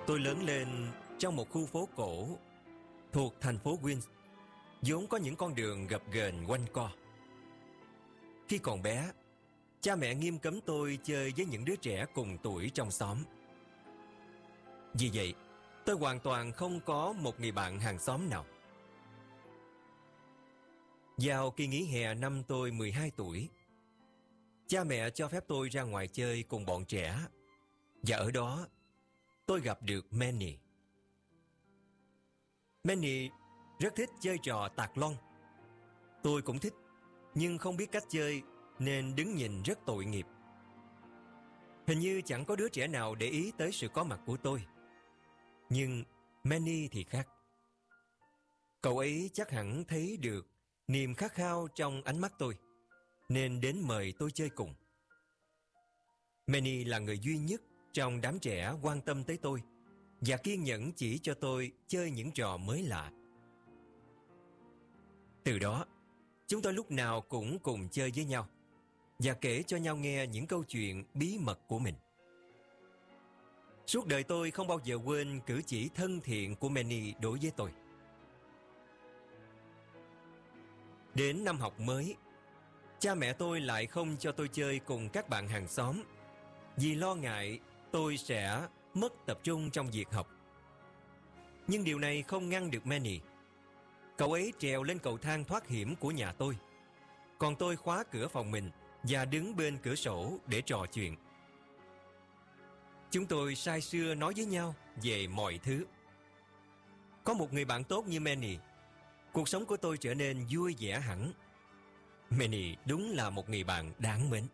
Tôi lớn lên trong một khu phố cổ thuộc thành phố Queens, vốn có những con đường gập ghềnh quanh co. Khi còn bé, cha mẹ nghiêm cấm tôi chơi với những đứa trẻ cùng tuổi trong xóm. Vì vậy, tôi hoàn toàn không có một người bạn hàng xóm nào. Vào kỳ nghỉ hè năm tôi 12 tuổi, cha mẹ cho phép tôi ra ngoài chơi cùng bọn trẻ, và ở đó tôi gặp được Manny. Manny rất thích chơi trò tạc lon. Tôi cũng thích, nhưng không biết cách chơi nên đứng nhìn rất tội nghiệp. Hình như chẳng có đứa trẻ nào để ý tới sự có mặt của tôi. Nhưng Manny thì khác. Cậu ấy chắc hẳn thấy được niềm khát khao trong ánh mắt tôi, nên đến mời tôi chơi cùng. Manny là người duy nhất trong đám trẻ quan tâm tới tôi và kiên nhẫn chỉ cho tôi chơi những trò mới lạ. Từ đó, chúng tôi lúc nào cũng cùng chơi với nhau và kể cho nhau nghe những câu chuyện bí mật của mình. Suốt đời tôi không bao giờ quên cử chỉ thân thiện của Manny đối với tôi. Đến năm học mới, cha mẹ tôi lại không cho tôi chơi cùng các bạn hàng xóm vì lo ngại tôi sẽ mất tập trung trong việc học. Nhưng điều này không ngăn được Manny. Cậu ấy trèo lên cầu thang thoát hiểm của nhà tôi, còn tôi khóa cửa phòng mình và đứng bên cửa sổ để trò chuyện. Chúng tôi say sưa nói với nhau về mọi thứ. Có một người bạn tốt như Manny, cuộc sống của tôi trở nên vui vẻ hẳn. Manny đúng là một người bạn đáng mến.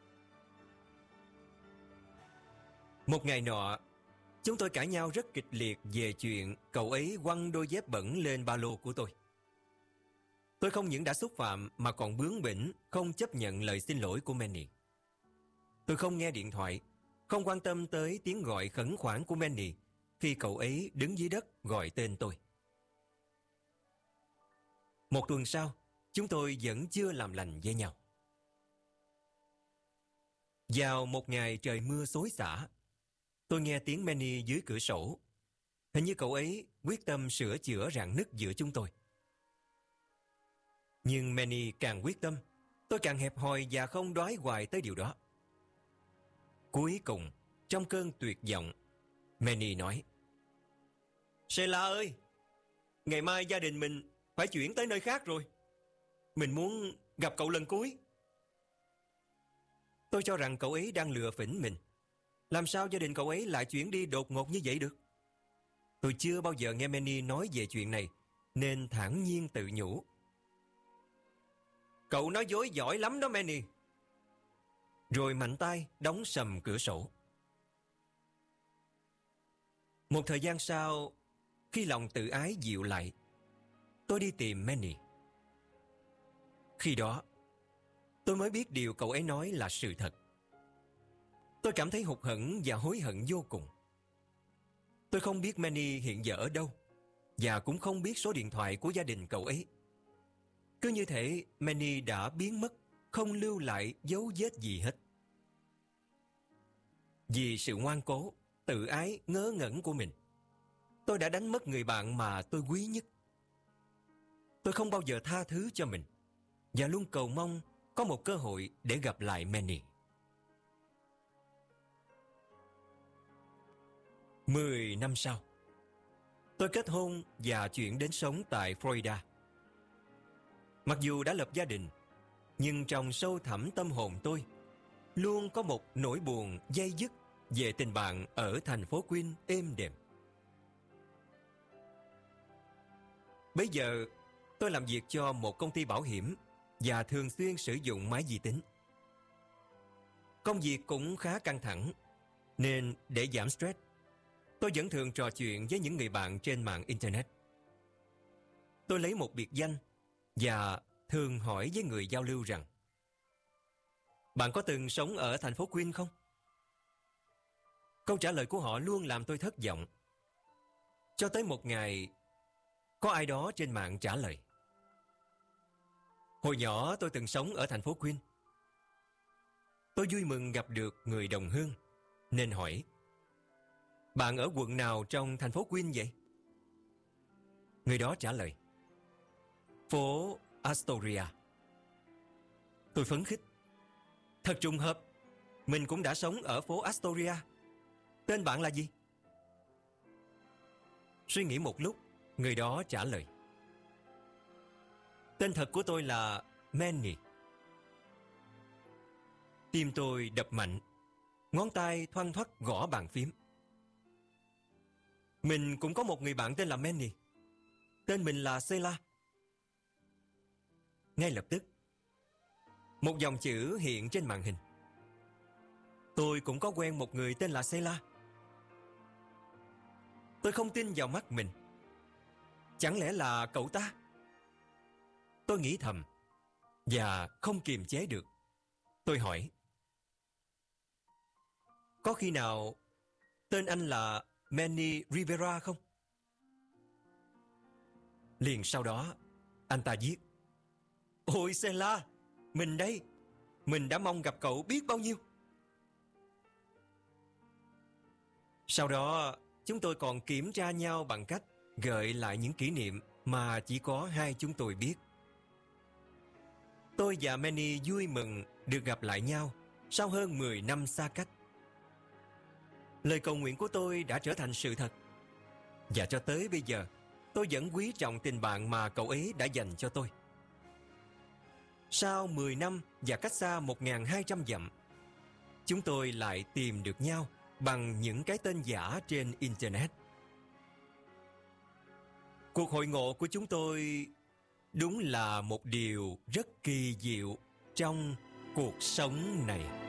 Một ngày nọ, chúng tôi cãi nhau rất kịch liệt về chuyện cậu ấy quăng đôi dép bẩn lên ba lô của tôi. Tôi không những đã xúc phạm mà còn bướng bỉnh không chấp nhận lời xin lỗi của Manny. Tôi không nghe điện thoại, không quan tâm tới tiếng gọi khẩn khoản của Manny khi cậu ấy đứng dưới đất gọi tên tôi. Một tuần sau, chúng tôi vẫn chưa làm lành với nhau. Vào một ngày trời mưa xối xả, tôi nghe tiếng Manny dưới cửa sổ. Hình như cậu ấy quyết tâm sửa chữa rạn nứt giữa chúng tôi. Nhưng Manny càng quyết tâm, tôi càng hẹp hòi và không đoái hoài tới điều đó. Cuối cùng, trong cơn tuyệt vọng, Manny nói: "Sheila ơi, ngày mai gia đình mình phải chuyển tới nơi khác rồi. Mình muốn gặp cậu lần cuối." Tôi cho rằng cậu ấy đang lừa phỉnh mình. Làm sao gia đình cậu ấy lại chuyển đi đột ngột như vậy được? Tôi chưa bao giờ nghe Manny nói về chuyện này, nên thản nhiên tự nhủ: "Cậu nói dối giỏi lắm đó Manny." Rồi mạnh tay đóng sầm cửa sổ. Một thời gian sau, khi lòng tự ái dịu lại, tôi đi tìm Manny. Khi đó, tôi mới biết điều cậu ấy nói là sự thật. Tôi cảm thấy hụt hẫng và hối hận vô cùng. Tôi không biết Manny hiện giờ ở đâu, và cũng không biết số điện thoại của gia đình cậu ấy. Cứ như thể Manny đã biến mất, không lưu lại dấu vết gì hết. Vì sự ngoan cố, tự ái, ngớ ngẩn của mình, tôi đã đánh mất người bạn mà tôi quý nhất. Tôi không bao giờ tha thứ cho mình, và luôn cầu mong có một cơ hội để gặp lại Manny. 10 năm sau, tôi kết hôn và chuyển đến sống tại Florida. Mặc dù đã lập gia đình, nhưng trong sâu thẳm tâm hồn tôi luôn có một nỗi buồn day dứt về tình bạn ở thành phố Queens êm đềm. Bây giờ tôi làm việc cho một công ty bảo hiểm và thường xuyên sử dụng máy vi tính. Công việc cũng khá căng thẳng, nên để giảm stress, tôi vẫn thường trò chuyện với những người bạn trên mạng Internet. Tôi lấy một biệt danh và thường hỏi với người giao lưu rằng: "Bạn có từng sống ở thành phố Queens không?" Câu trả lời của họ luôn làm tôi thất vọng. Cho tới một ngày, có ai đó trên mạng trả lời: "Hồi nhỏ tôi từng sống ở thành phố Queens." Tôi vui mừng gặp được người đồng hương, nên hỏi: Bạn ở quận nào trong thành phố Queen vậy? Người đó trả lời: phố Astoria. Tôi phấn khích: thật trùng hợp, mình cũng đã sống ở phố Astoria. Tên bạn là gì? Suy nghĩ một lúc, người đó trả lời: tên thật của tôi là Manny. Tim tôi đập mạnh, ngón tay thoăn thoắt gõ bàn phím. Mình cũng có một người bạn tên là Manny. Tên mình là Sheila. Ngay lập tức, một dòng chữ hiện trên màn hình. Tôi cũng có quen một người tên là Sheila. Tôi không tin vào mắt mình. Chẳng lẽ là cậu ta? Tôi nghĩ thầm và không kiềm chế được. Tôi hỏi: có khi nào tên anh là Manny Rivera không? Liền sau đó, anh ta viết: ôi Sheila, mình đây. Mình đã mong gặp cậu biết bao nhiêu. Sau đó, chúng tôi còn kiểm tra nhau bằng cách gợi lại những kỷ niệm mà chỉ có hai chúng tôi biết. Tôi và Manny vui mừng được gặp lại nhau sau hơn 10 năm xa cách. Lời cầu nguyện của tôi đã trở thành sự thật. Và cho tới bây giờ, tôi vẫn quý trọng tình bạn mà cậu ấy đã dành cho tôi. Sau 10 năm và cách xa 1.200 dặm, chúng tôi lại tìm được nhau bằng những cái tên giả trên Internet. Cuộc hội ngộ của chúng tôi đúng là một điều rất kỳ diệu trong cuộc sống này.